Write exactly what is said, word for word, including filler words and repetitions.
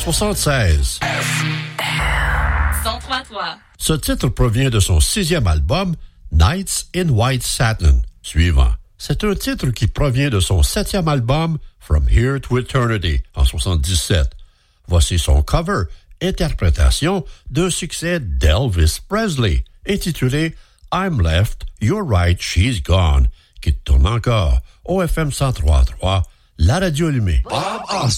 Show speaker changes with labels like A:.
A: soixante-seize.
B: cent trois trois.
A: Ce titre provient de son sixième album, Nights in White Satin. Suivant. C'est un titre qui provient de son septième album, From Here to Eternity, en soixante-dix-sept. Voici son cover, interprétation d'un succès d'Elvis Presley, intitulé I'm Left, You're Right, She's Gone, qui tourne encore au F M cent trois point trois, la radio allumée.
C: Bob Osborne.